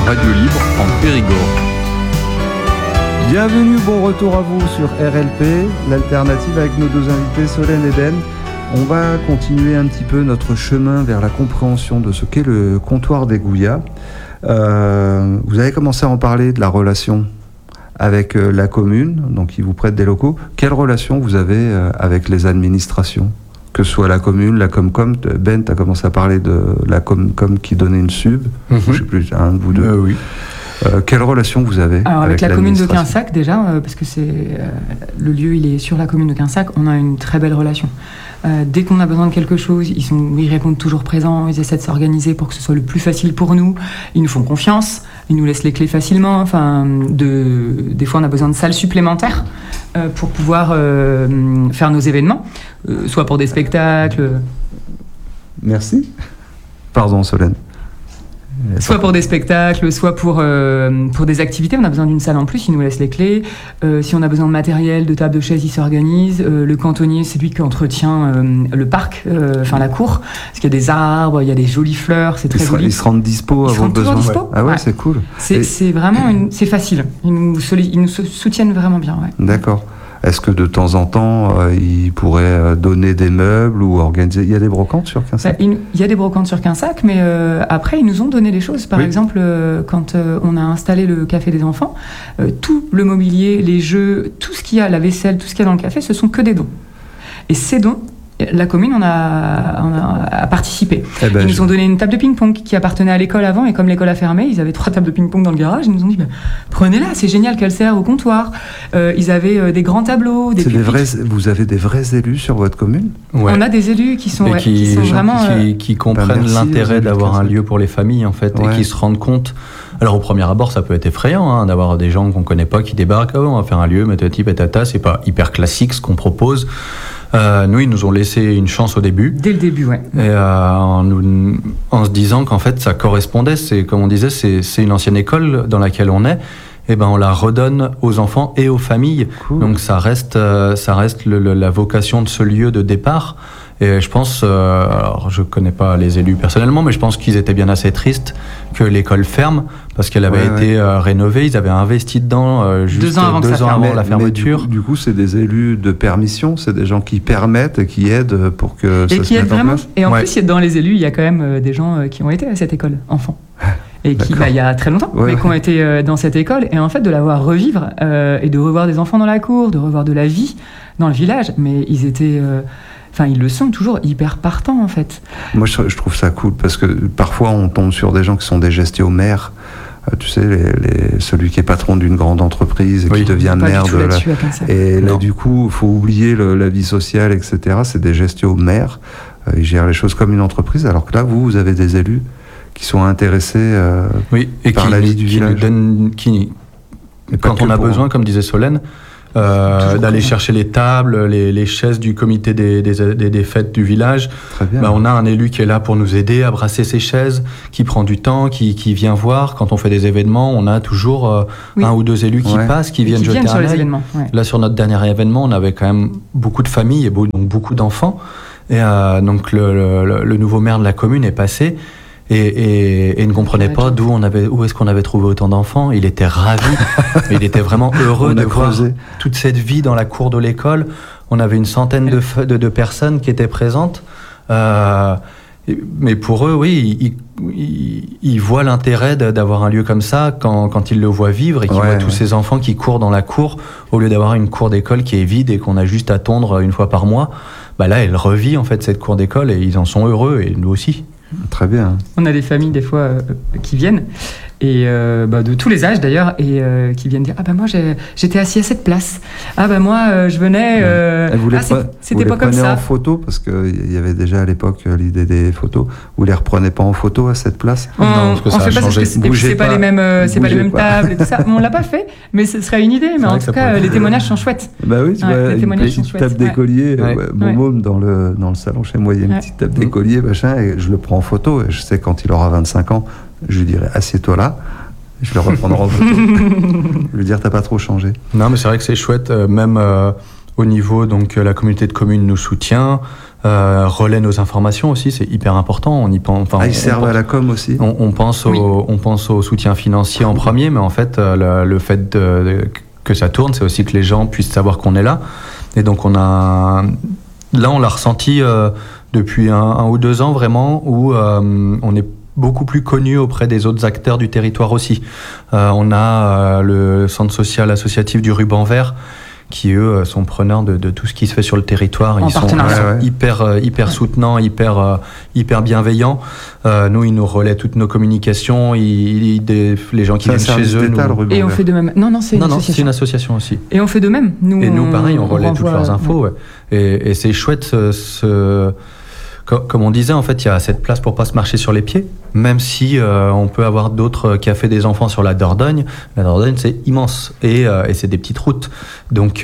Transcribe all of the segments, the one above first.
radio libre en Périgord. Bienvenue, bon retour à vous sur RLP, l'alternative avec nos deux invités Solène et Ben. On va continuer un petit peu notre chemin vers la compréhension de ce qu'est le comptoir des Gouillas. Vous avez commencé à en parler de la relation avec la commune, donc ils vous prêtent des locaux. Quelle relation vous avez avec les administrations ? Que ce soit la commune, la Comcom. Ben, tu as commencé à parler de la Comcom qui donnait une sub. Je ne sais plus, un de vous deux. Oui. Quelle relation vous avez avec la commune de Quinsac déjà, parce que le lieu il est sur la commune de Quinsac, on a une très belle relation. Dès qu'on a besoin de quelque chose, ils répondent toujours présents, ils essaient de s'organiser pour que ce soit le plus facile pour nous, ils nous font confiance, ils nous laissent les clés facilement, des fois on a besoin de salles supplémentaires pour pouvoir faire nos événements, soit pour des spectacles... Merci. Pardon Solène. Soit pour des spectacles, soit pour des activités. On a besoin d'une salle en plus, ils nous laissent les clés. Si on a besoin de matériel, de table, de chaise, ils s'organisent. Le cantonnier, c'est lui qui entretient le parc, la cour. Parce qu'il y a des arbres, il y a des jolies fleurs, c'est très joli. Ils se rendent dispo avant le besoin. Dispo. Ah ouais, c'est cool. C'est vraiment c'est facile. Ils nous soutiennent vraiment bien. Ouais. D'accord. Est-ce que de temps en temps, ils pourraient donner des meubles ou organiser... Il y a des brocantes sur Quinsac ? Il y a des brocantes sur Quinsac, mais après, ils nous ont donné des choses. Par exemple, quand on a installé le café des enfants, tout le mobilier, les jeux, tout ce qu'il y a, la vaisselle, tout ce qu'il y a dans le café, ce sont que des dons. Et ces dons, la commune on a participé. Ils nous ont donné une table de ping-pong qui appartenait à l'école avant, et comme l'école a fermé, ils avaient 3 tables de ping-pong dans le garage. Ils nous ont dit prenez-la, c'est génial qu'elle sert au comptoir. Ils avaient des grands tableaux, des vous avez des vrais élus sur votre commune ? Ouais. On a des élus qui sont vraiment qui comprennent l'intérêt d'avoir un lieu pour les familles en fait, et qui se rendent compte. Alors au premier abord, ça peut être effrayant d'avoir des gens qu'on connaît pas qui débarquent. On va faire un lieu, matati patata, c'est pas hyper classique ce qu'on propose. Nous, ils nous ont laissé une chance au début. Dès le début, ouais. Et en se disant qu'en fait, ça correspondait. C'est comme on disait, c'est une ancienne école dans laquelle on est. Et on la redonne aux enfants et aux familles. Cool. Donc ça reste la vocation de ce lieu de départ. Et je pense, alors je connais pas les élus personnellement, mais je pense qu'ils étaient bien assez tristes que l'école ferme parce qu'elle avait été rénovée. Ils avaient investi dedans juste 2 ans avant la fermeture. Du coup, c'est des élus de permission, c'est des gens qui permettent et qui aident pour que ça se mette en place. Et en plus, dans les élus, il y a quand même des gens qui ont été à cette école, enfants. Et qui, il y a très longtemps, mais qui ont été dans cette école. Et en fait, de la voir revivre et de revoir des enfants dans la cour, de revoir de la vie dans le village. Mais ils étaient... ils le sont toujours hyper partants, en fait. Moi, je trouve ça cool, parce que parfois, on tombe sur des gens qui sont des gestionnaires. Tu sais, celui qui est patron d'une grande entreprise et qui devient maire de et là, du coup, il faut oublier la vie sociale, etc. C'est des gestionnaires. Ils gèrent les choses comme une entreprise, alors que là, vous avez des élus qui sont intéressés par la vie du village. Quand on a besoin, comme disait Solène, d'aller chercher les tables, les chaises du comité des fêtes du village. On a un élu qui est là pour nous aider à brasser ces chaises, qui prend du temps, qui vient voir. Quand on fait des événements, on a toujours 1 ou 2 élus qui passent, qui viennent jeter un œil. Là, sur notre dernier événement, on avait quand même beaucoup de familles et donc beaucoup d'enfants. Et donc le nouveau maire de la commune est passé. Et il ne comprenait pas où est-ce qu'on avait trouvé autant d'enfants. Il était ravi. Il était vraiment heureux de voir toute cette vie dans la cour de l'école. On avait une centaine de personnes qui étaient présentes. Mais pour eux, ils voient l'intérêt d'avoir un lieu comme ça quand ils le voient vivre et qu'ils voient tous ces enfants qui courent dans la cour au lieu d'avoir une cour d'école qui est vide et qu'on a juste à tondre une fois par mois. Là, elle revit en fait cette cour d'école et ils en sont heureux et nous aussi. Très bien. On a des familles des fois qui viennent et de tous les âges d'ailleurs et qui viennent dire moi j'étais assis à cette place, moi je venais c'était pas comme ça. Vous les prenez en photo parce qu'il y avait déjà à l'époque l'idée des photos. Vous les reprenez pas en photo à cette place? Non, parce que ça a changé. C'est pas les mêmes tables et tout ça. On l'a pas fait, mais ce serait une idée. Mais en tout cas, les témoignages sont chouettes. Oui, tu vois, une petite table d'écolier. Mon môme dans le salon chez moi, il y a une petite table d'écolier, et je le prends en photo. Et je sais quand il aura 25 ans, je lui dirai assieds-toi là. Je le reprendrai en photo. Je lui dire t'as pas trop changé. Non, mais c'est vrai que c'est chouette, même au niveau donc la communauté de communes nous soutient. relaient nos informations aussi, c'est hyper important. On y pense. Ils servent à la com aussi. On pense au soutien financier en premier, mais en fait, le fait que ça tourne, c'est aussi que les gens puissent savoir qu'on est là. Et donc, on l'a ressenti depuis 1 ou 2 ans vraiment, où on est beaucoup plus connu auprès des autres acteurs du territoire aussi. On a le centre social associatif du Ruban Vert, qui eux sont preneurs de tout ce qui se fait sur le territoire. Ils sont hyper soutenants, hyper bienveillants. Nous, ils nous relaient toutes nos communications. Les gens qui viennent chez eux. Et on fait de même. Non, c'est une association aussi. Et on fait de même. Nous, pareil, on relaie toutes leurs infos. Ouais. Et c'est chouette comme on disait, en fait, il y a cette place pour pas se marcher sur les pieds, même si on peut avoir d'autres cafés des enfants sur la Dordogne. La Dordogne, c'est immense et c'est des petites routes. Donc,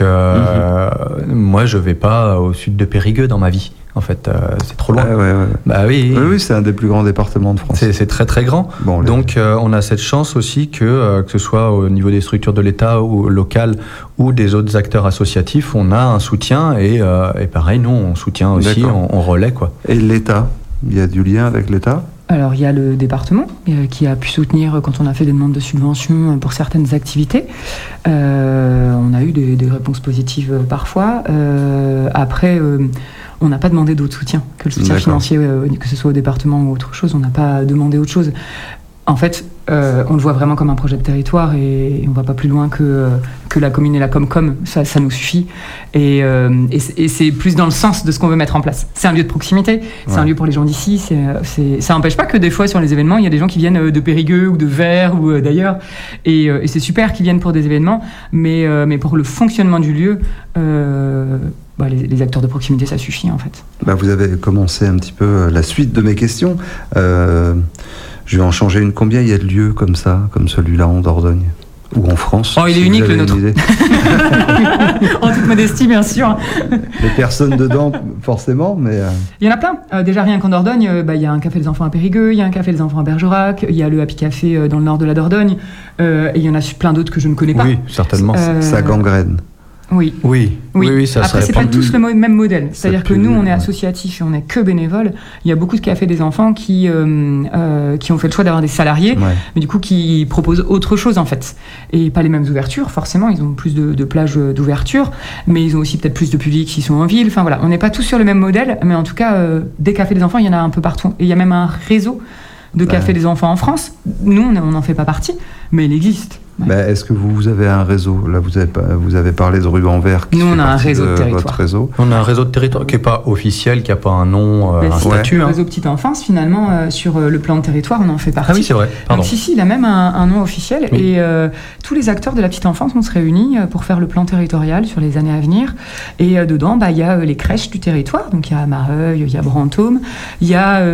moi, je vais pas au sud de Périgueux dans ma vie. En fait, c'est trop loin. Bah oui, c'est un des plus grands départements de France. C'est très très grand. Donc, on a cette chance aussi que ce soit au niveau des structures de l'État ou locales ou des autres acteurs associatifs, on a un soutien et pareil, nous, on soutient aussi, on relaie quoi. Et l'État, il y a du lien avec l'État ? Alors, il y a le département qui a pu soutenir quand on a fait des demandes de subventions pour certaines activités. On a eu des réponses positives parfois. Après, on n'a pas demandé d'autre soutien que le soutien financier, que ce soit au département ou autre chose. On n'a pas demandé autre chose. En fait, on le voit vraiment comme un projet de territoire et on ne va pas plus loin que la commune et la Comcom. Ça nous suffit. Et c'est plus dans le sens de ce qu'on veut mettre en place. C'est un lieu de proximité, c'est un lieu pour les gens d'ici. Ça n'empêche pas que des fois, sur les événements, il y a des gens qui viennent de Périgueux ou de Vers ou d'ailleurs. Et c'est super qu'ils viennent pour des événements, mais pour le fonctionnement du lieu... les acteurs de proximité, ça suffit en fait. Vous avez commencé un petit peu la suite de mes questions. Je vais en changer une. Combien il y a de lieux comme ça, comme celui-là en Dordogne ou en France? Il est unique le nôtre. En toute modestie, bien sûr. Les personnes dedans, forcément, mais... Il y en a plein. Déjà, rien qu'en Dordogne, il y a un café des enfants à Périgueux, il y a un café des enfants à Bergerac, il y a le Happy Café dans le nord de la Dordogne, et il y en a plein d'autres que je ne connais pas. Oui, certainement. Ça gangrène. Oui, ça après, c'est pas tous le même modèle. C'est-à-dire que nous, on est associatif et on n'est que bénévoles. Il y a beaucoup de cafés des enfants qui ont fait le choix d'avoir des salariés, mais du coup, qui proposent autre chose, en fait. Et pas les mêmes ouvertures, forcément. Ils ont plus de plages d'ouverture, mais ils ont aussi peut-être plus de publics s'ils sont en ville. Enfin, voilà. On n'est pas tous sur le même modèle, mais en tout cas, des cafés des enfants, il y en a un peu partout. Et il y a même un réseau de cafés des enfants en France. Nous, on n'en fait pas partie, mais il existe. Est-ce que vous avez un réseau? Là, vous avez parlé de Ruban Vert. Nous, on a un réseau de territoire. Votre réseau. On a un réseau de territoire qui n'est pas officiel, qui n'a pas un nom, un statut. Le réseau Petite Enfance, finalement, sur le plan de territoire, on en fait partie. Ah oui, c'est vrai. Pardon. Donc, il a même un nom officiel. Oui. Et tous les acteurs de la Petite Enfance vont se réunir pour faire le plan territorial sur les années à venir. Et dedans, il y a les crèches du territoire. Donc, il y a Mareuil, il y a Brantôme, il y a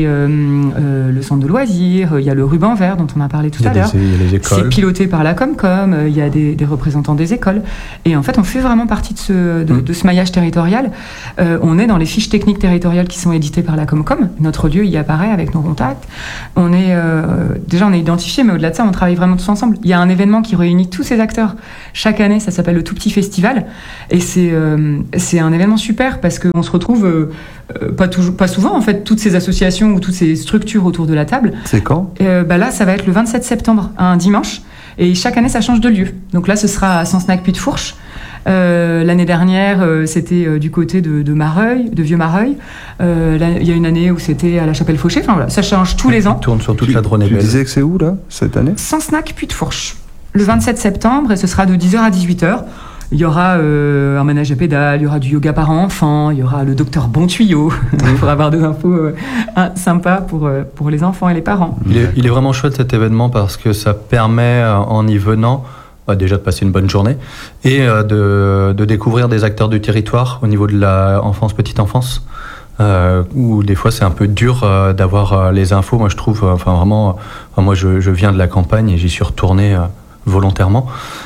le centre de loisirs, il y a le Ruban Vert dont on a parlé tout à l'heure. Il y a les écoles. C'est piloté par la Comcom, il y a des représentants des écoles. Et en fait, on fait vraiment partie de ce maillage territorial. On est dans les fiches techniques territoriales qui sont éditées par la Comcom. Notre lieu y apparaît avec nos contacts. On est identifié, mais au-delà de ça, on travaille vraiment tous ensemble. Il y a un événement qui réunit tous ces acteurs. Chaque année, ça s'appelle le Tout Petit Festival. Et c'est un événement super parce qu'on se retrouve pas souvent, en fait, toutes ces associations ou toutes ces structures autour de la table. C'est quand ? Là, ça va être le 27 septembre, un dimanche. Et chaque année, ça change de lieu. Donc là, ce sera à Sancenac Puy de Fourche. L'année dernière, c'était du côté de Mareuil, de Vieux-Mareuil. Il y a une année où c'était à la Chapelle-Fauché. Enfin voilà, ça change tous les ans. On tourne sur toute la Drône et Belle. Tu disais que c'est où, là, cette année ? Sancenac Puy de Fourche. Le 27 septembre, et ce sera de 10h à 18h. Il y aura un manège à pédales, il y aura du yoga parents-enfants, il y aura le docteur Bon Tuyau pour avoir des infos sympas pour les enfants et les parents. Il est vraiment chouette cet événement parce que ça permet en y venant déjà de passer une bonne journée et de découvrir des acteurs du territoire au niveau de la petite enfance. Où des fois c'est un peu dur d'avoir les infos. Moi je trouve, moi je viens de la campagne et j'y suis retourné volontairement.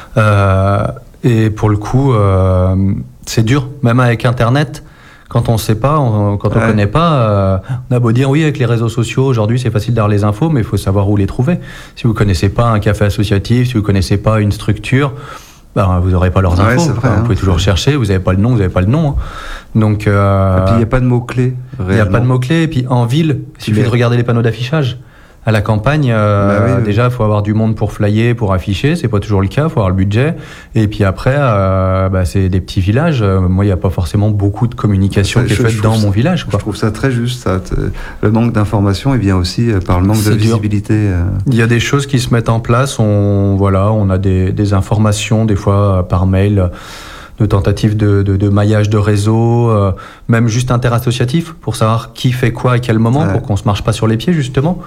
Et pour le coup, c'est dur, même avec Internet. Quand on ne sait pas, quand on ne connaît pas, on a beau dire oui, avec les réseaux sociaux, aujourd'hui c'est facile d'avoir les infos, mais il faut savoir où les trouver. Si vous ne connaissez pas un café associatif, si vous ne connaissez pas une structure, vous n'aurez pas leurs infos. Vrai, vous pouvez toujours chercher, vous n'avez pas le nom, vous n'avez pas le nom. Donc, et puis il n'y a pas de mots-clés. Il n'y a pas de mots-clés. Et puis en ville, il suffit de regarder les panneaux d'affichage. À la campagne, déjà, il faut avoir du monde pour flyer, pour afficher. C'est pas toujours le cas. Il faut avoir le budget. Et puis après, c'est des petits villages. Moi, il n'y a pas forcément beaucoup de communication qui est faite dans mon village. Je trouve ça très juste. Ça. Le manque d'information, il vient aussi par le manque de visibilité. Il y a des choses qui se mettent en place. On a des informations, des fois par mail, de tentatives de maillage de réseau, même juste interassociatif, pour savoir qui fait quoi à quel moment, pour qu'on se marche pas sur les pieds, justement.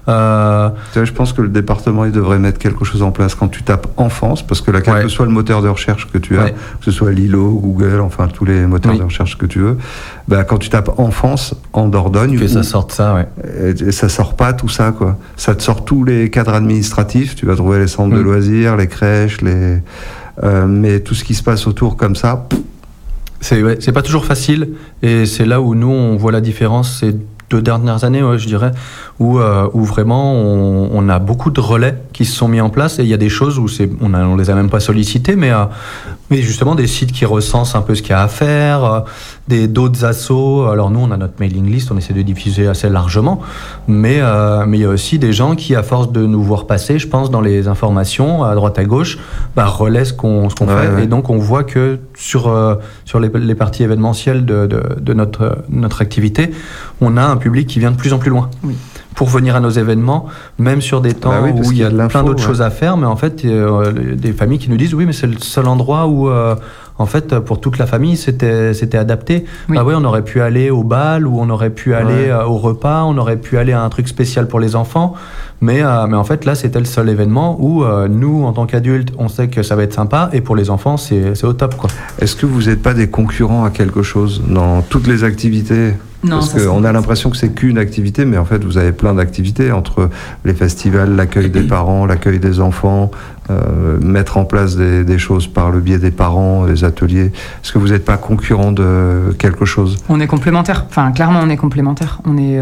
Je pense que le département, il devrait mettre quelque chose en place quand tu tapes enfance, parce que là, quel que soit le moteur de recherche que tu as, que ce soit Lilo, Google, enfin tous les moteurs de recherche que tu veux, quand tu tapes enfance en Dordogne, que ça sorte ça, et ça sort pas tout ça, quoi. Ça te sort tous les cadres administratifs, tu vas trouver les centres de loisirs, les crèches, mais tout ce qui se passe autour comme ça... C'est pas toujours facile, et c'est là où nous, on voit la différence ces 2 dernières années, je dirais, où vraiment on a beaucoup de relais qui se sont mis en place, et il y a des choses où on les a même pas sollicités, mais justement des sites qui recensent un peu ce qu'il y a à faire, d'autres assos. Alors nous, on a notre mailing list, on essaie de diffuser assez largement, mais il y a aussi des gens qui, à force de nous voir passer, je pense, dans les informations à droite à gauche, relaient ce qu'on fait, et donc on voit que sur les parties événementielles de notre activité, on a un public qui vient de plus en plus loin. Oui. Pour venir à nos événements, même sur des temps où il y a plein d'autres choses à faire, mais en fait, des familles qui nous disent oui, mais c'est le seul endroit où, en fait, pour toute la famille, c'était adapté. Oui. On aurait pu aller au bal, ou on aurait pu aller au repas, on aurait pu aller à un truc spécial pour les enfants, mais en fait, là, c'était le seul événement où nous, en tant qu'adultes, on sait que ça va être sympa, et pour les enfants, c'est au top, quoi. Est-ce que vous n'êtes pas des concurrents à quelque chose dans toutes les activités ? Non, parce qu'on a l'impression que c'est qu'une activité, mais en fait, vous avez plein d'activités entre les festivals, l'accueil des parents, l'accueil des enfants, mettre en place des choses par le biais des parents, des ateliers. Est-ce que vous n'êtes pas concurrent de quelque chose ? On est complémentaires. Enfin, clairement, on est complémentaires.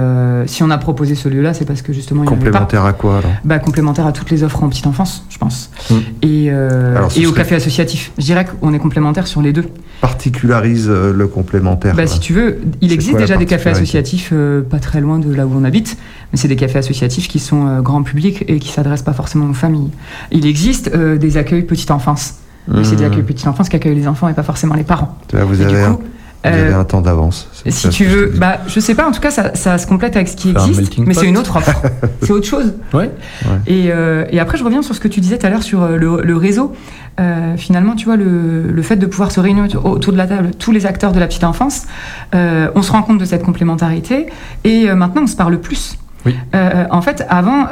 Si on a proposé ce lieu-là, c'est parce que justement, il n'y en avait pas. Complémentaire à quoi, alors ? Complémentaire à toutes les offres en petite enfance, je pense. Et au café associatif. Je dirais qu'on est complémentaires sur les deux. Particularise le complémentaire. Si tu veux, il existe déjà des cafés associatifs pas très loin de là où on habite, mais c'est des cafés associatifs qui sont grand public et qui ne s'adressent pas forcément aux familles. Il existe des accueils petite enfance. Mais c'est des accueils petite enfance qui accueillent les enfants et pas forcément les parents. Vous avez un temps d'avance. Si tu veux, je sais pas, en tout cas, ça se complète avec ce qui existe, mais c'est une autre offre. C'est autre chose. Ouais. Et après, je reviens sur ce que tu disais tout à l'heure sur le réseau. Finalement, tu vois, le fait de pouvoir se réunir autour de la table, tous les acteurs de la petite enfance, on se rend compte de cette complémentarité, et maintenant, on se parle plus. Oui. En fait, avant,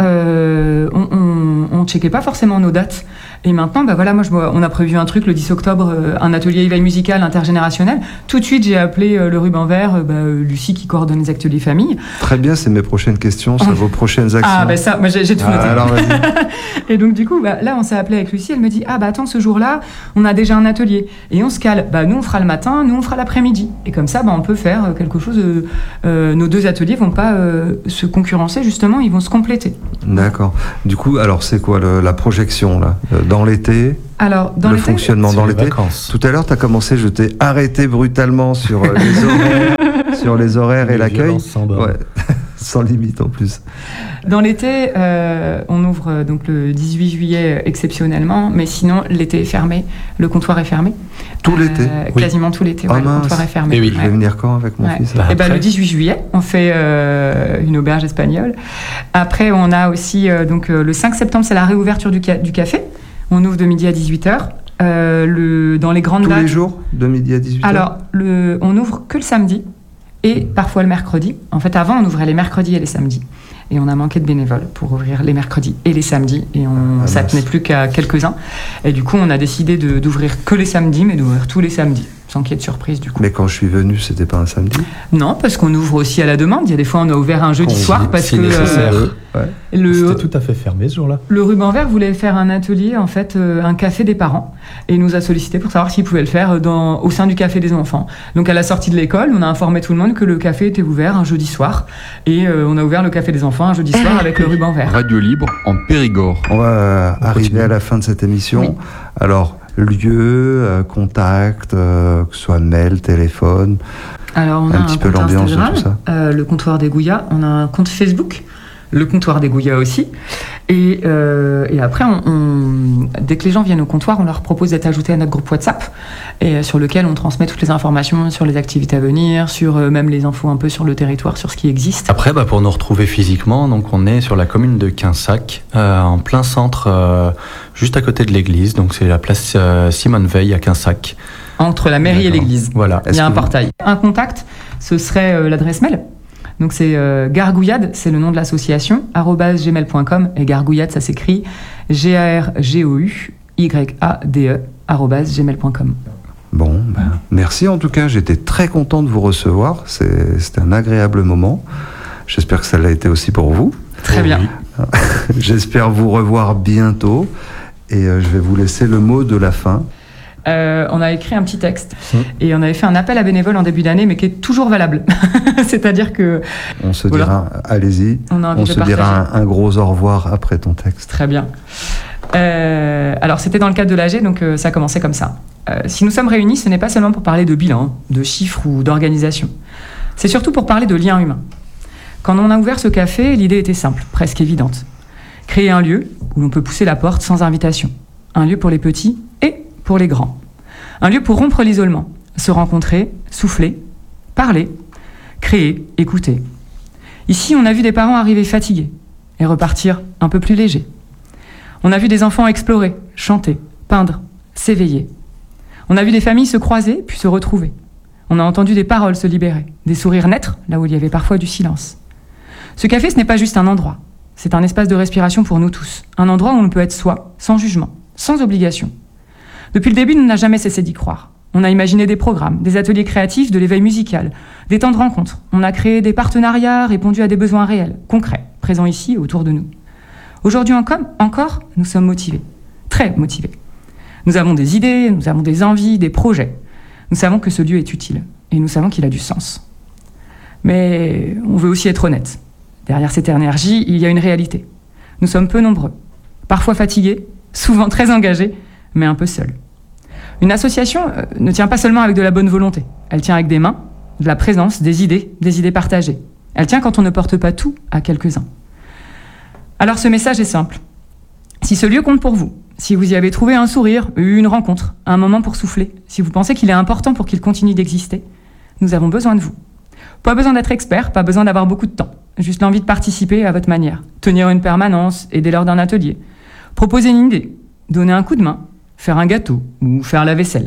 on checkait pas forcément nos dates. Et maintenant, on a prévu un truc le 10 octobre, un atelier éveil musical intergénérationnel. Tout de suite, j'ai appelé le Ruban Vert, Lucie qui coordonne les ateliers famille. Très bien, c'est mes prochaines questions, c'est vos prochaines actions. Moi j'ai tout noté. Alors, vas-y. Et donc du coup, là, on s'est appelé avec Lucie. Elle me dit attends, ce jour-là, on a déjà un atelier et on se cale. Nous, on fera le matin, nous, on fera l'après-midi. Et comme ça, on peut faire quelque chose. Nos 2 ateliers vont pas se concurrencer, justement, ils vont se compléter. D'accord. Du coup, alors c'est quoi la projection là dans l'été? Alors, le fonctionnement dans l'été. Tout à l'heure, tu as commencé, je t'ai arrêté brutalement sur les horaires, sur les horaires et l'accueil. Sans limite en plus. Dans l'été, on ouvre donc le 18 juillet exceptionnellement, mais sinon l'été est fermé, le comptoir est fermé. Tout l'été? Quasiment tout l'été, le comptoir est fermé. Et oui. Je vais venir quand avec mon fils? Le 18 juillet, on fait une auberge espagnole. Après, on a aussi le 5 septembre, c'est la réouverture du café. On ouvre de midi à 18h. Dans les grandes dates. Tous les jours, de midi à 18h? Alors, on ouvre que le samedi. Et parfois le mercredi. En fait, avant, on ouvrait les mercredis et les samedis. Et on a manqué de bénévoles pour ouvrir les mercredis et les samedis. Et ça tenait plus qu'à quelques-uns. Et du coup, on a décidé d'ouvrir que les samedis, mais d'ouvrir tous les samedis. Sans qu'il y ait de surprise, du coup. Mais quand je suis venu, c'était pas un samedi? Non, parce qu'on ouvre aussi à la demande. Il y a des fois, on a ouvert un jeudi soir parce que... C'était tout à fait fermé ce jour-là. Le Ruban Vert voulait faire un atelier, en fait, un café des parents. Et il nous a sollicité pour savoir s'il pouvait le faire au sein du café des enfants. Donc, à la sortie de l'école, on a informé tout le monde que le café était ouvert un jeudi soir. Et on a ouvert le café des enfants un jeudi soir avec le Ruban Vert. Radio Libre en Périgord. On va arriver à la fin de cette émission. Oui. Alors, lieu, contact, que ce soit mail, téléphone. Alors, on a un petit peu l'ambiance de tout ça. Le comptoir des Gouillas. On a un compte Facebook, le comptoir des Gouillas aussi. Et après, dès que les gens viennent au comptoir, on leur propose d'être ajoutés à notre groupe WhatsApp, et sur lequel on transmet toutes les informations sur les activités à venir, sur même les infos un peu sur le territoire, sur ce qui existe. Après, pour nous retrouver physiquement, donc on est sur la commune de Quinsac, en plein centre, juste à côté de l'église. Donc c'est la place Simone Veil à Quinsac. Entre la mairie et l'église. Voilà. Il y a un portail. Un contact, ce serait l'adresse mail. Donc c'est Gargouillade, c'est le nom de l'association, @gmail.com, et Gargouillade, ça s'écrit GARGOUYADE @gmail.com. Bon, merci en tout cas, j'étais très content de vous recevoir, c'était un agréable moment. J'espère que ça l'a été aussi pour vous. Très bien. J'espère vous revoir bientôt, et je vais vous laisser le mot de la fin. On a écrit un petit texte et on avait fait un appel à bénévoles en début d'année, mais qui est toujours valable. C'est-à-dire que... On se dira, allez-y, on se dira un gros au revoir après ton texte. Très bien. Alors c'était dans le cadre de l'AG, donc ça commençait comme ça. Si nous sommes réunis, ce n'est pas seulement pour parler de bilan, de chiffres ou d'organisation. C'est surtout pour parler de liens humains. Quand on a ouvert ce café, l'idée était simple, presque évidente. Créer un lieu où l'on peut pousser la porte sans invitation. Un lieu pour les petits et pour les grands. Un lieu pour rompre l'isolement, se rencontrer, souffler, parler, créer, écouter. Ici, on a vu des parents arriver fatigués et repartir un peu plus légers. On a vu des enfants explorer, chanter, peindre, s'éveiller. On a vu des familles se croiser puis se retrouver. On a entendu des paroles se libérer, des sourires naître là où il y avait parfois du silence. Ce café, ce n'est pas juste un endroit. C'est un espace de respiration pour nous tous. Un endroit où on peut être soi, sans jugement, sans obligation. Depuis le début, on n'a jamais cessé d'y croire. On a imaginé des programmes, des ateliers créatifs, de l'éveil musical, des temps de rencontre. On a créé des partenariats, répondu à des besoins réels, concrets, présents ici, autour de nous. Aujourd'hui encore, nous sommes motivés, très motivés. Nous avons des idées, nous avons des envies, des projets. Nous savons que ce lieu est utile et nous savons qu'il a du sens. Mais on veut aussi être honnête. Derrière cette énergie, il y a une réalité. Nous sommes peu nombreux, parfois fatigués, souvent très engagés, mais un peu seuls. Une association ne tient pas seulement avec de la bonne volonté. Elle tient avec des mains, de la présence, des idées partagées. Elle tient quand on ne porte pas tout à quelques-uns. Alors ce message est simple. Si ce lieu compte pour vous, si vous y avez trouvé un sourire, une rencontre, un moment pour souffler, si vous pensez qu'il est important pour qu'il continue d'exister, nous avons besoin de vous. Pas besoin d'être expert, pas besoin d'avoir beaucoup de temps. Juste l'envie de participer à votre manière. Tenir une permanence, aider lors d'un atelier. Proposer une idée, donner un coup de main, faire un gâteau ou faire la vaisselle.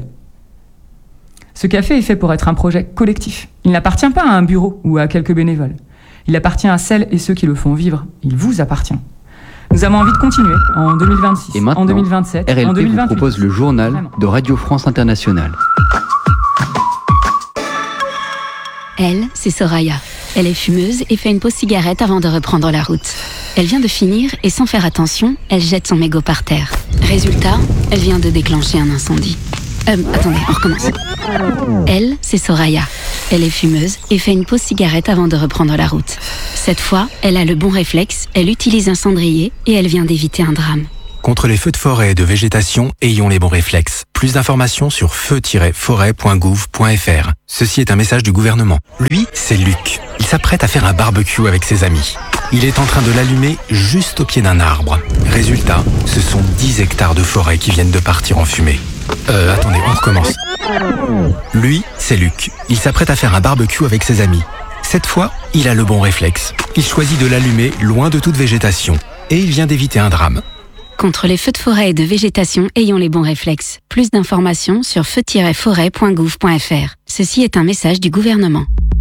Ce café est fait pour être un projet collectif. Il n'appartient pas à un bureau ou à quelques bénévoles. Il appartient à celles et ceux qui le font vivre. Il vous appartient. Nous avons envie de continuer en 2026, et maintenant, en 2027, RLP en 2028. vous propose le journal de Radio France Internationale. Elle, c'est Soraya. Elle est fumeuse et fait une pause cigarette avant de reprendre la route. Elle vient de finir et sans faire attention, elle jette son mégot par terre. Résultat, elle vient de déclencher un incendie. Attendez, on recommence. Elle, c'est Soraya. Elle est fumeuse et fait une pause cigarette avant de reprendre la route. Cette fois, elle a le bon réflexe, elle utilise un cendrier et elle vient d'éviter un drame. Contre les feux de forêt et de végétation, ayons les bons réflexes. Plus d'informations sur feu-forêt.gouv.fr. Ceci est un message du gouvernement. Lui, c'est Luc. Il s'apprête à faire un barbecue avec ses amis. Il est en train de l'allumer juste au pied d'un arbre. Résultat, ce sont 10 hectares de forêt qui viennent de partir en fumée. Attendez, on recommence. Lui, c'est Luc. Il s'apprête à faire un barbecue avec ses amis. Cette fois, il a le bon réflexe. Il choisit de l'allumer loin de toute végétation. Et il vient d'éviter un drame. Contre les feux de forêt et de végétation, ayons les bons réflexes. Plus d'informations sur feu-forêt.gouv.fr. Ceci est un message du gouvernement.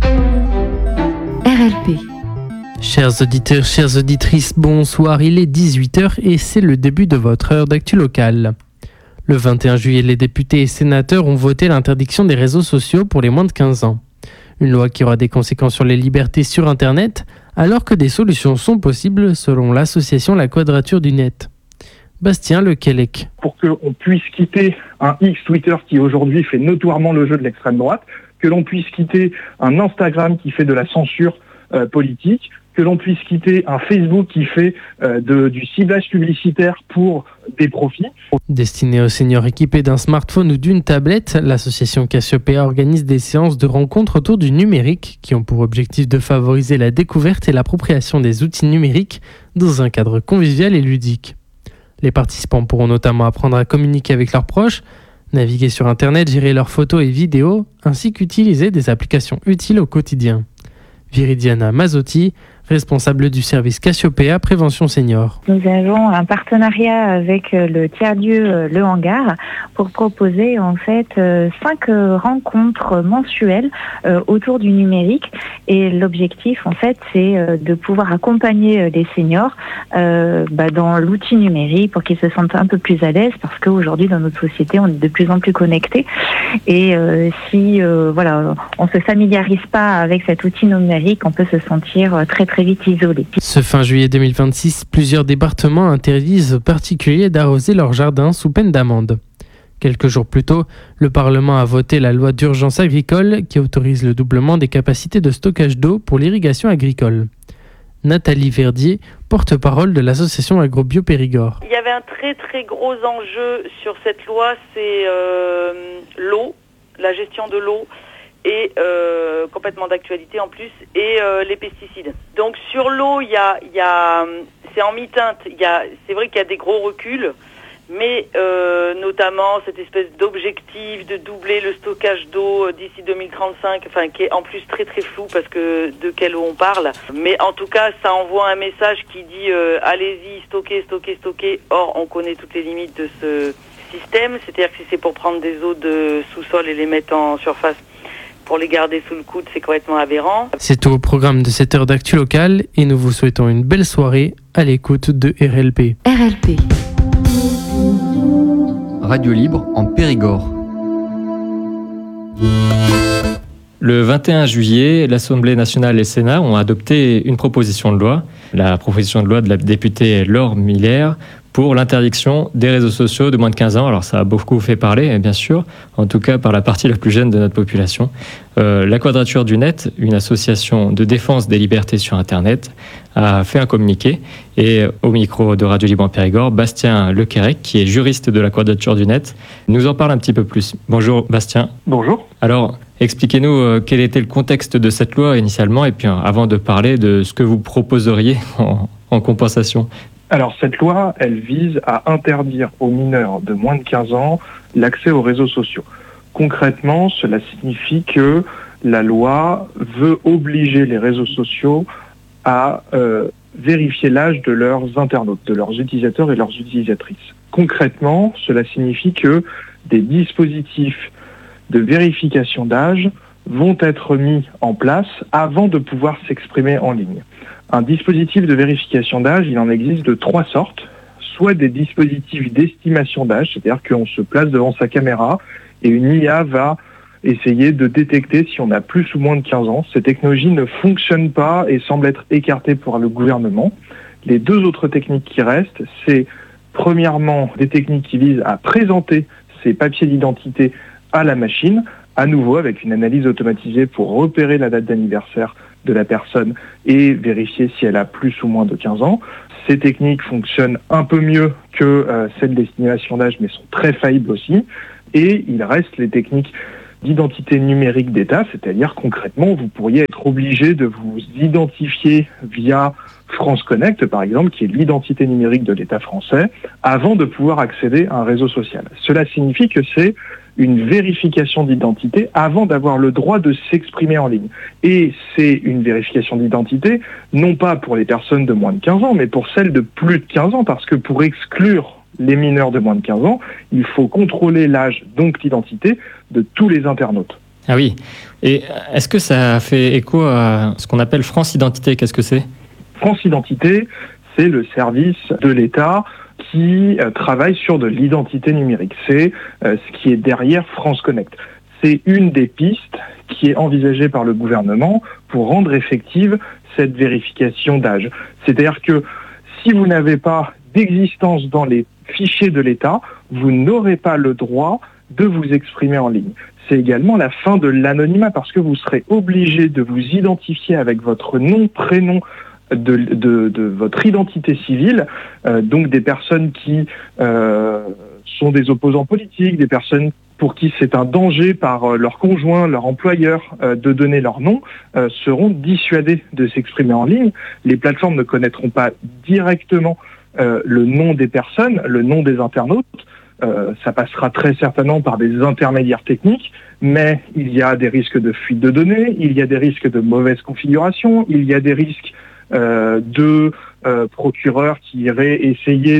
RLP. Chers auditeurs, chères auditrices, bonsoir. Il est 18h et c'est le début de votre heure d'actu locale. Le 21 juillet, les députés et sénateurs ont voté l'interdiction des réseaux sociaux pour les moins de 15 ans. Une loi qui aura des conséquences sur les libertés sur Internet, alors que des solutions sont possibles selon l'association La Quadrature du Net. Bastien Lequelec. Pour qu'on puisse quitter un X Twitter qui aujourd'hui fait notoirement le jeu de l'extrême droite, que l'on puisse quitter un Instagram qui fait de la censure politique, que l'on puisse quitter un Facebook qui fait du ciblage publicitaire pour des profits. Destiné aux seniors équipés d'un smartphone ou d'une tablette, l'association Cassiopeia organise des séances de rencontres autour du numérique qui ont pour objectif de favoriser la découverte et l'appropriation des outils numériques dans un cadre convivial et ludique. Les participants pourront notamment apprendre à communiquer avec leurs proches, naviguer sur Internet, gérer leurs photos et vidéos, ainsi qu'utiliser des applications utiles au quotidien. Viridiana Mazzotti, responsable du service Cassiopeia Prévention Senior. Nous avons un partenariat avec le tiers-lieu Le Hangar pour proposer en fait 5 rencontres mensuelles autour du numérique, et l'objectif en fait c'est de pouvoir accompagner les seniors dans l'outil numérique pour qu'ils se sentent un peu plus à l'aise, parce qu'aujourd'hui dans notre société on est de plus en plus connectés, et si on se familiarise pas avec cet outil numérique, on peut se sentir très vite isolé. Ce fin juillet 2026, plusieurs départements interdisent aux particuliers d'arroser leur jardin sous peine d'amende. Quelques jours plus tôt, le Parlement a voté la loi d'urgence agricole qui autorise le doublement des capacités de stockage d'eau pour l'irrigation agricole. Nathalie Verdier, porte-parole de l'association AgroBio Périgord. Il y avait un très gros enjeu sur cette loi, c'est l'eau, la gestion de l'eau, et complètement d'actualité en plus, et les pesticides. Donc sur l'eau, c'est en mi-teinte. C'est vrai qu'il y a des gros reculs, mais notamment cette espèce d'objectif de doubler le stockage d'eau d'ici 2035, qui est en plus très flou parce que de quelle eau on parle. Mais en tout cas, ça envoie un message qui dit allez-y, stocker. Or, on connaît toutes les limites de ce système. C'est-à-dire que si c'est pour prendre des eaux de sous-sol et les mettre en surface, pour les garder sous le coude, c'est complètement aberrant. C'est tout au programme de cette heure d'actu locale et nous vous souhaitons une belle soirée à l'écoute de RLP. RLP. Radio libre en Périgord. Le 21 juillet, l'Assemblée nationale et le Sénat ont adopté une proposition de loi, la proposition de loi de la députée Laure Miller, pour l'interdiction des réseaux sociaux de moins de 15 ans. Alors ça a beaucoup fait parler, bien sûr, en tout cas par la partie la plus jeune de notre population. La Quadrature du Net, une association de défense des libertés sur Internet, a fait un communiqué. Et au micro de Radio Libre en Périgord, Bastien Lequérec, qui est juriste de la Quadrature du Net, nous en parle un petit peu plus. Bonjour Bastien. Bonjour. Alors, expliquez-nous quel était le contexte de cette loi initialement, et puis avant de parler de ce que vous proposeriez en compensation. Alors cette loi, elle vise à interdire aux mineurs de moins de 15 ans l'accès aux réseaux sociaux. Concrètement, cela signifie que la loi veut obliger les réseaux sociaux à vérifier l'âge de leurs internautes, de leurs utilisateurs et leurs utilisatrices. Concrètement, cela signifie que des dispositifs de vérification d'âge vont être mis en place avant de pouvoir s'exprimer en ligne. Un dispositif de vérification d'âge, il en existe de 3 sortes. Soit des dispositifs d'estimation d'âge, c'est-à-dire qu'on se place devant sa caméra et une IA va essayer de détecter si on a plus ou moins de 15 ans. Ces technologies ne fonctionnent pas et semblent être écartées par le gouvernement. Les 2 autres techniques qui restent, c'est premièrement des techniques qui visent à présenter ces papiers d'identité à la machine, à nouveau avec une analyse automatisée pour repérer la date d'anniversaire de la personne et vérifier si elle a plus ou moins de 15 ans. Ces techniques fonctionnent un peu mieux que celles d'estimation d'âge, mais sont très faillibles aussi. Et il reste les techniques d'identité numérique d'État, c'est-à-dire concrètement, vous pourriez être obligé de vous identifier via France Connect, par exemple, qui est l'identité numérique de l'État français, avant de pouvoir accéder à un réseau social. Cela signifie que c'est une vérification d'identité avant d'avoir le droit de s'exprimer en ligne. Et c'est une vérification d'identité, non pas pour les personnes de moins de 15 ans, mais pour celles de plus de 15 ans, parce que pour exclure les mineurs de moins de 15 ans, il faut contrôler l'âge, donc l'identité, de tous les internautes. Ah oui. Et est-ce que ça fait écho à ce qu'on appelle France Identité ? Qu'est-ce que c'est ? France Identité, c'est le service de l'État qui travaille sur de l'identité numérique. C'est ce qui est derrière France Connect. C'est une des pistes qui est envisagée par le gouvernement pour rendre effective cette vérification d'âge. C'est-à-dire que si vous n'avez pas d'existence dans les fichiers de l'État, vous n'aurez pas le droit de vous exprimer en ligne. c'est également la fin de l'anonymat, parce que vous serez obligé de vous identifier avec votre nom, prénom, de votre identité civile, donc des personnes qui sont des opposants politiques, des personnes pour qui c'est un danger par leur conjoint, leur employeur de donner leur nom, seront dissuadés de s'exprimer en ligne. Les plateformes ne connaîtront pas directement le nom des personnes, le nom des internautes. Ça passera très certainement par des intermédiaires techniques, mais il y a des risques de fuite de données, il y a des risques de mauvaise configuration, il y a des risques de procureurs qui iraient essayer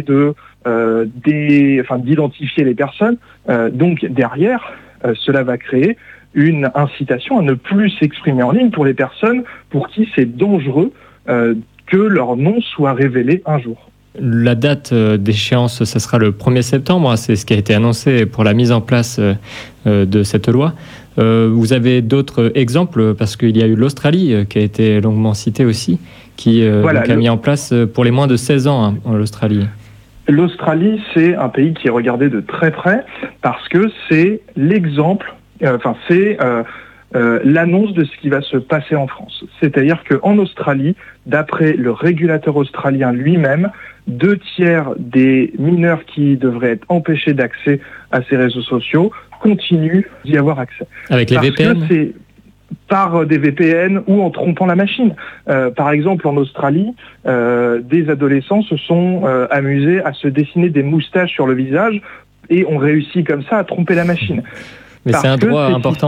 d'identifier les personnes. Donc derrière, cela va créer une incitation à ne plus s'exprimer en ligne pour les personnes pour qui c'est dangereux que leur nom soit révélé un jour. La date d'échéance, ça sera le 1er septembre, c'est ce qui a été annoncé pour la mise en place de cette loi. Vous avez d'autres exemples, parce qu'il y a eu l'Australie qui a été longuement citée aussi, qui a mis en place pour les moins de 16 ans en l'Australie. L'Australie, c'est un pays qui est regardé de très près parce que c'est l'exemple, l'annonce de ce qui va se passer en France. C'est-à-dire qu'en Australie, d'après le régulateur australien lui-même, 2/3 des mineurs qui devraient être empêchés d'accès à ces réseaux sociaux continuent d'y avoir accès. Avec les VPN ? Par des VPN ou en trompant la machine. Par exemple, en Australie, des adolescents se sont amusés à se dessiner des moustaches sur le visage et ont réussi comme ça à tromper la machine. Mais c'est un droit important.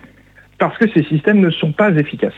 Parce que ces systèmes ne sont pas efficaces.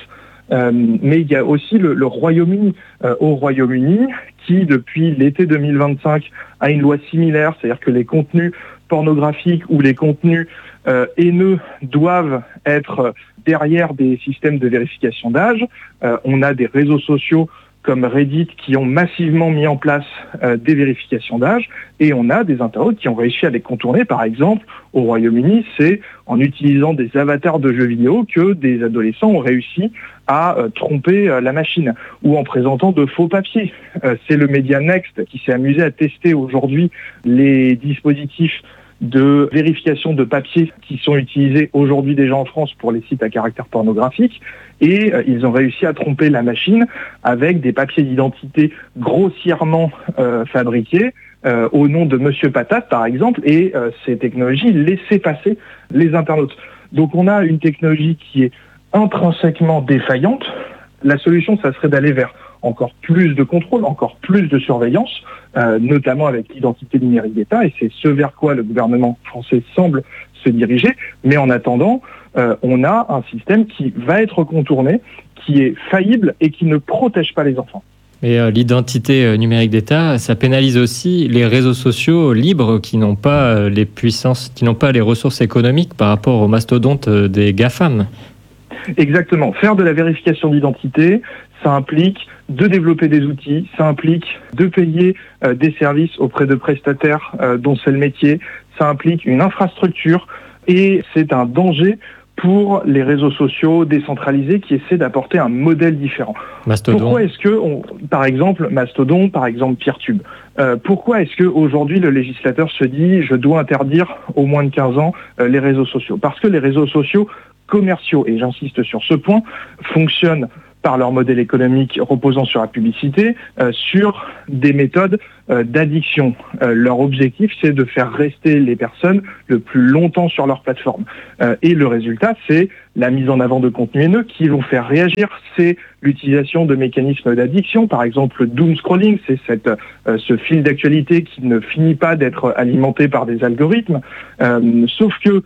Mais il y a aussi le Royaume-Uni. Au Royaume-Uni, qui depuis l'été 2025 a une loi similaire, c'est-à-dire que les contenus pornographiques ou les contenus haineux doivent être derrière des systèmes de vérification d'âge. On a des réseaux sociaux comme Reddit qui ont massivement mis en place des vérifications d'âge, et on a des internautes qui ont réussi à les contourner. Par exemple, au Royaume-Uni, c'est en utilisant des avatars de jeux vidéo que des adolescents ont réussi à tromper la machine, ou en présentant de faux papiers. C'est le média Next qui s'est amusé à tester aujourd'hui les dispositifs de vérification de papier qui sont utilisés aujourd'hui déjà en France pour les sites à caractère pornographique, et ils ont réussi à tromper la machine avec des papiers d'identité grossièrement fabriqués au nom de Monsieur Patate par exemple, et ces technologies laissaient passer les internautes. Donc on a une technologie qui est intrinsèquement défaillante. La solution, ça serait d'aller vers encore plus de contrôle, encore plus de surveillance, notamment avec l'identité numérique d'État, et c'est ce vers quoi le gouvernement français semble se diriger. Mais en attendant, on a un système qui va être contourné, qui est faillible et qui ne protège pas les enfants. Mais l'identité numérique d'État, ça pénalise aussi les réseaux sociaux libres qui n'ont pas les puissances, qui n'ont pas les ressources économiques par rapport aux mastodontes des GAFAM. Exactement. Faire de la vérification d'identité, ça implique de développer des outils, ça implique de payer des services auprès de prestataires dont c'est le métier, ça implique une infrastructure, et c'est un danger pour les réseaux sociaux décentralisés qui essaient d'apporter un modèle différent. Mastodon. Pourquoi est-ce que, par exemple, Mastodon, par exemple, Peertube, pourquoi est-ce qu'aujourd'hui le législateur se dit je dois interdire aux moins de 15 ans les réseaux sociaux ? Parce que les réseaux sociaux commerciaux, et j'insiste sur ce point, fonctionnent par leur modèle économique reposant sur la publicité, sur des méthodes d'addiction. Leur objectif, c'est de faire rester les personnes le plus longtemps sur leur plateforme. Et le résultat, c'est la mise en avant de contenus haineux qui vont faire réagir. C'est l'utilisation de mécanismes d'addiction, par exemple le doom scrolling, c'est ce fil d'actualité qui ne finit pas d'être alimenté par des algorithmes. Sauf que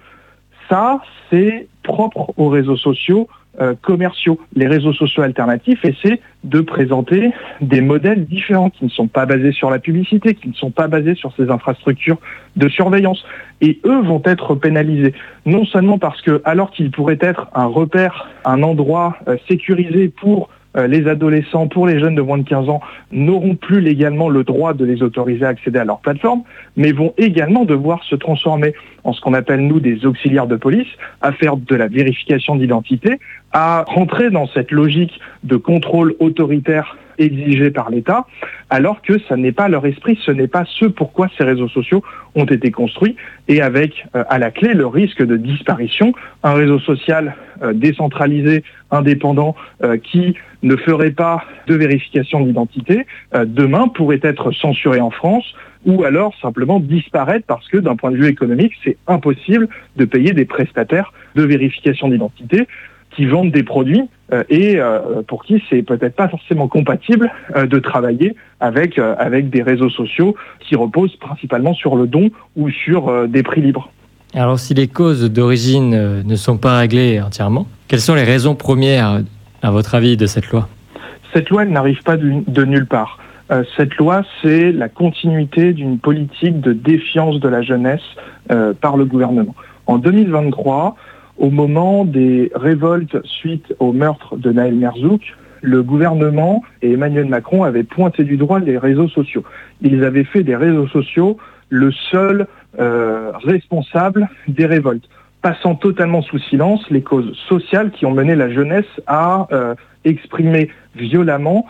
ça, c'est propre aux réseaux sociaux commerciaux. Les réseaux sociaux alternatifs essaient de présenter des modèles différents qui ne sont pas basés sur la publicité, qui ne sont pas basés sur ces infrastructures de surveillance. Et eux vont être pénalisés, non seulement parce que, alors qu'ils pourraient être un repère, un endroit sécurisé pour les adolescents, pour les jeunes de moins de 15 ans, n'auront plus légalement le droit de les autoriser à accéder à leur plateforme, mais vont également devoir se transformer en ce qu'on appelle, nous, des auxiliaires de police, à faire de la vérification d'identité, à rentrer dans cette logique de contrôle autoritaire exigés par l'État, alors que ça n'est pas leur esprit, ce n'est pas ce pourquoi ces réseaux sociaux ont été construits, et avec à la clé le risque de disparition. Un réseau social décentralisé, indépendant, qui ne ferait pas de vérification d'identité, demain pourrait être censuré en France, ou alors simplement disparaître parce que d'un point de vue économique, c'est impossible de payer des prestataires de vérification d'identité qui vendent des produits et pour qui c'est peut-être pas forcément compatible de travailler avec des réseaux sociaux qui reposent principalement sur le don ou sur des prix libres. Alors si les causes d'origine ne sont pas réglées entièrement, quelles sont les raisons premières, à votre avis, de cette loi ? Cette loi, elle n'arrive pas de nulle part. Cette loi, c'est la continuité d'une politique de défiance de la jeunesse par le gouvernement. En 2023, au moment des révoltes suite au meurtre de Nahel Merzouk, le gouvernement et Emmanuel Macron avaient pointé du doigt les réseaux sociaux. Ils avaient fait des réseaux sociaux le seul responsable des révoltes, passant totalement sous silence les causes sociales qui ont mené la jeunesse à exprimer violemment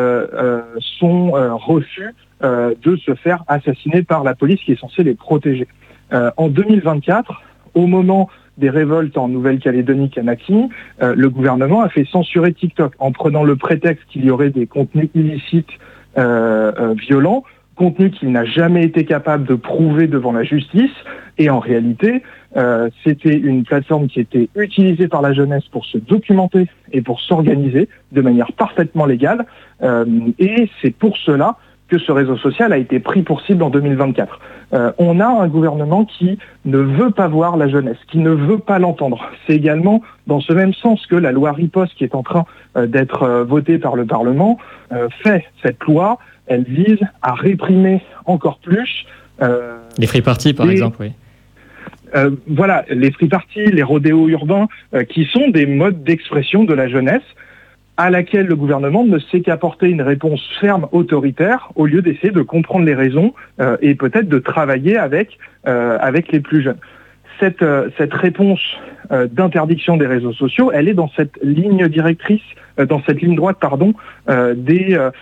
son refus de se faire assassiner par la police qui est censée les protéger. En 2024, au moment des révoltes en Nouvelle-Calédonie, Kanakini, le gouvernement a fait censurer TikTok en prenant le prétexte qu'il y aurait des contenus illicites violents, contenu qu'il n'a jamais été capable de prouver devant la justice, et en réalité, c'était une plateforme qui était utilisée par la jeunesse pour se documenter et pour s'organiser de manière parfaitement légale, et c'est pour cela que ce réseau social a été pris pour cible en 2024. On a un gouvernement qui ne veut pas voir la jeunesse, qui ne veut pas l'entendre. C'est également dans ce même sens que la loi Riposte qui est en train d'être votée par le Parlement fait. Cette loi, elle vise à réprimer encore plus... les free parties, par exemple, oui. Voilà, les free parties, les rodéos urbains, qui sont des modes d'expression de la jeunesse à laquelle le gouvernement ne sait qu'apporter une réponse ferme, autoritaire, au lieu d'essayer de comprendre les raisons et peut-être de travailler avec les plus jeunes. Cette réponse d'interdiction des réseaux sociaux, elle est dans cette ligne directrice, dans cette ligne droite, de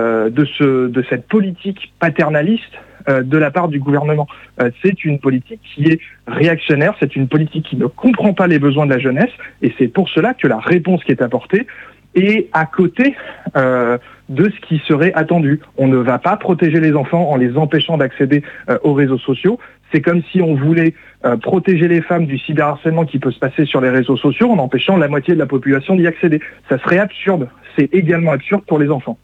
cette politique paternaliste de la part du gouvernement. C'est une politique qui est réactionnaire, c'est une politique qui ne comprend pas les besoins de la jeunesse, et c'est pour cela que la réponse qui est apportée est à côté de ce qui serait attendu. On ne va pas protéger les enfants en les empêchant d'accéder aux réseaux sociaux. C'est comme si on voulait protéger les femmes du cyberharcèlement qui peut se passer sur les réseaux sociaux en empêchant la moitié de la population d'y accéder. Ça serait absurde. C'est également absurde pour les enfants.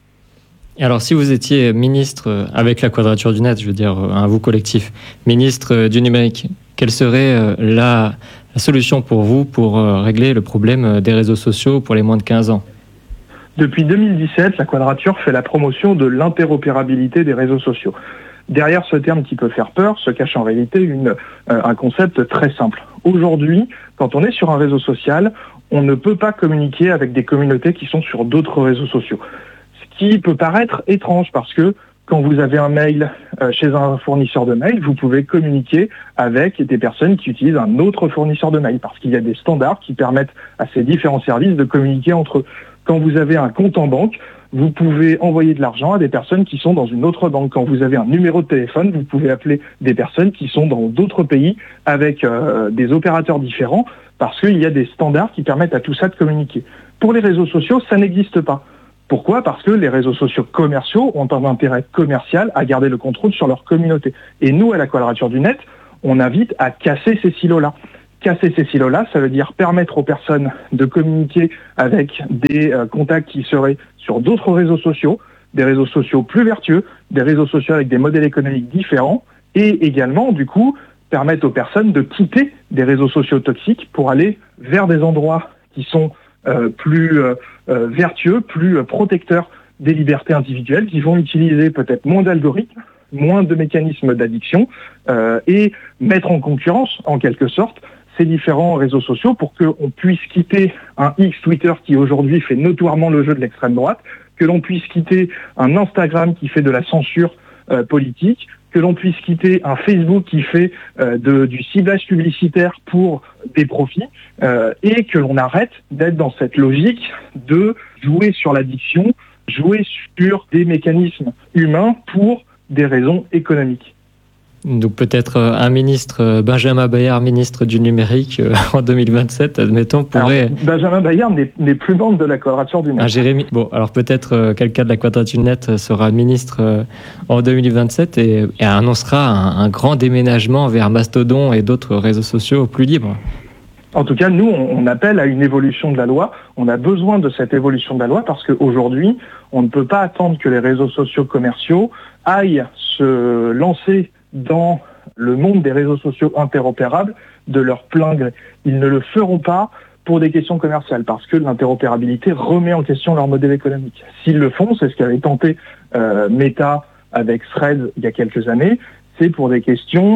Et alors, si vous étiez ministre, avec la Quadrature du Net, je veux dire, un vous collectif, ministre du numérique, quelle serait la solution pour vous pour régler le problème des réseaux sociaux pour les moins de 15 ans ? Depuis 2017, la Quadrature fait la promotion de l'interopérabilité des réseaux sociaux. Derrière ce terme qui peut faire peur se cache en réalité un concept très simple. Aujourd'hui, quand on est sur un réseau social, on ne peut pas communiquer avec des communautés qui sont sur d'autres réseaux sociaux. Ce qui peut paraître étrange parce que quand vous avez un mail chez un fournisseur de mail, vous pouvez communiquer avec des personnes qui utilisent un autre fournisseur de mail parce qu'il y a des standards qui permettent à ces différents services de communiquer entre eux. Quand vous avez un compte en banque, vous pouvez envoyer de l'argent à des personnes qui sont dans une autre banque. Quand vous avez un numéro de téléphone, vous pouvez appeler des personnes qui sont dans d'autres pays avec des opérateurs différents parce qu'il y a des standards qui permettent à tout ça de communiquer. Pour les réseaux sociaux, ça n'existe pas. Pourquoi ? Parce que les réseaux sociaux commerciaux ont un intérêt commercial à garder le contrôle sur leur communauté. Et nous, à la Quadrature du Net, on invite à casser ces silos-là. Casser ces silos-là, ça veut dire permettre aux personnes de communiquer avec des contacts qui seraient sur d'autres réseaux sociaux, des réseaux sociaux plus vertueux, des réseaux sociaux avec des modèles économiques différents, et également, du coup, permettre aux personnes de quitter des réseaux sociaux toxiques pour aller vers des endroits qui sont plus vertueux, plus protecteurs des libertés individuelles, qui vont utiliser peut-être moins d'algorithmes, moins de mécanismes d'addiction, et mettre en concurrence, en quelque sorte, ces différents réseaux sociaux pour qu'on puisse quitter un X Twitter qui aujourd'hui fait notoirement le jeu de l'extrême droite, que l'on puisse quitter un Instagram qui fait de la censure politique, que l'on puisse quitter un Facebook qui fait du ciblage publicitaire pour des profits, et que l'on arrête d'être dans cette logique de jouer sur l'addiction jouer sur des mécanismes humains pour des raisons économiques. Donc peut-être un ministre, Benjamin Bayard, ministre du numérique en 2027, admettons, pourrait... Alors, Benjamin Bayard n'est plus membre de la Quadrature du Net. Jérémy, bon, alors peut-être quelqu'un de la Quadrature du Net sera ministre en 2027 et annoncera un grand déménagement vers Mastodon et d'autres réseaux sociaux plus libres. En tout cas, nous, on appelle à une évolution de la loi. On a besoin de cette évolution de la loi parce qu'aujourd'hui, on ne peut pas attendre que les réseaux sociaux commerciaux aillent se lancer dans le monde des réseaux sociaux interopérables de leur plein gré. Ils ne le feront pas pour des questions commerciales, parce que l'interopérabilité remet en question leur modèle économique. S'ils le font, c'est ce qu'avait tenté Meta avec Threads il y a quelques années, c'est pour des questions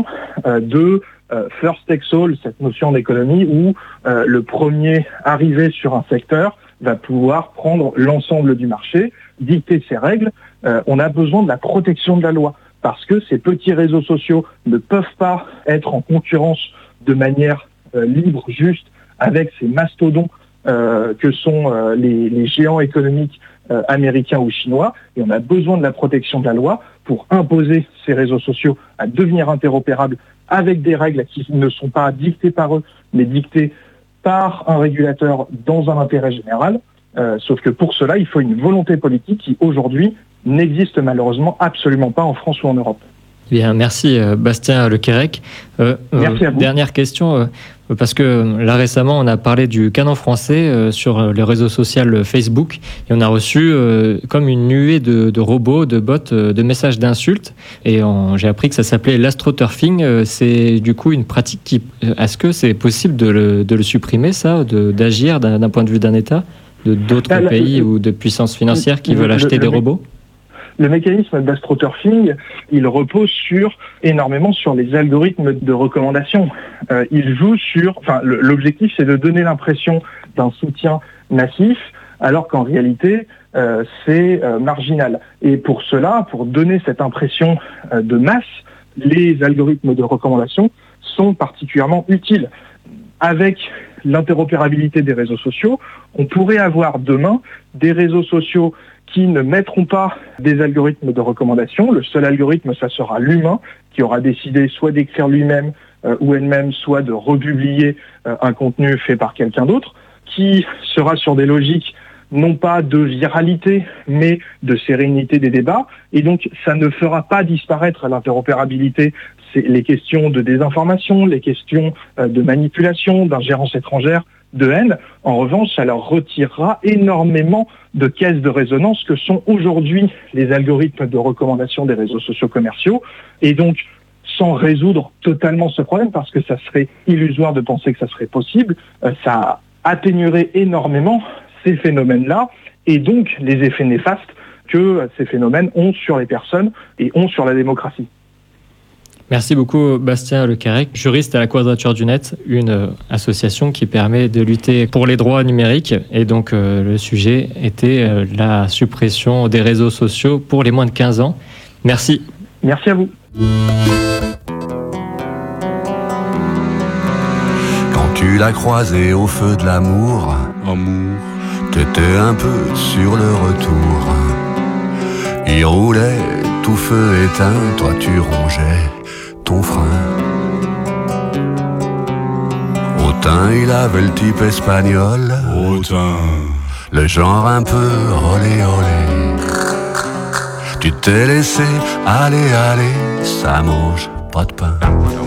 de first takes all, cette notion d'économie où le premier arrivé sur un secteur va pouvoir prendre l'ensemble du marché, dicter ses règles. On a besoin de la protection de la loi, parce que ces petits réseaux sociaux ne peuvent pas être en concurrence de manière libre, juste, avec ces mastodons que sont les géants économiques américains ou chinois. Et on a besoin de la protection de la loi pour imposer ces réseaux sociaux à devenir interopérables avec des règles qui ne sont pas dictées par eux, mais dictées par un régulateur dans un intérêt général. Sauf que pour cela, il faut une volonté politique qui, aujourd'hui, n'existe malheureusement absolument pas en France ou en Europe. Bien, merci Bastien Lequérec. Merci à vous. Dernière question, parce que là récemment on a parlé du canon français sur les réseaux sociaux Facebook et on a reçu comme une nuée de robots, de bots, de messages d'insultes et j'ai appris que ça s'appelait l'astroturfing. C'est du coup une pratique qui... Est-ce que c'est possible de le supprimer ça, d'agir d'un point de vue d'un État, d'autres pays ou de puissances financières qui veulent acheter des robots ? Le mécanisme d'astroturfing, il repose énormément sur les algorithmes de recommandation. Il joue l'objectif, c'est de donner l'impression d'un soutien massif, alors qu'en réalité, c'est marginal. Et pour cela, pour donner cette impression de masse, les algorithmes de recommandation sont particulièrement utiles. Avec l'interopérabilité des réseaux sociaux, on pourrait avoir demain des réseaux sociaux qui ne mettront pas des algorithmes de recommandation. Le seul algorithme, ça sera l'humain qui aura décidé soit d'écrire lui-même ou elle-même, soit de republier un contenu fait par quelqu'un d'autre, qui sera sur des logiques non pas de viralité, mais de sérénité des débats. Et donc, ça ne fera pas disparaître l'interopérabilité. C'est les questions de désinformation, les questions de manipulation, d'ingérence étrangère, de haine. En revanche, ça leur retirera énormément de caisses de résonance que sont aujourd'hui les algorithmes de recommandation des réseaux sociaux commerciaux. Et donc, sans résoudre totalement ce problème, parce que ça serait illusoire de penser que ça serait possible, ça atténuerait énormément ces phénomènes-là, et donc les effets néfastes que ces phénomènes ont sur les personnes et ont sur la démocratie. Merci beaucoup Bastien Lequérec, juriste à la Quadrature du Net, une association qui permet de lutter pour les droits numériques. Et donc le sujet était la suppression des réseaux sociaux pour les moins de 15 ans. Merci. Merci à vous. Quand tu l'as croisé au feu de l'amour, t'étais un peu sur le retour. Il roulait tout feu éteint, toi tu rongeais ton frein. Au teint, il avait le type espagnol. Au teint, le genre un peu olé olé. Tu t'es laissé aller, ça mange pas de pain.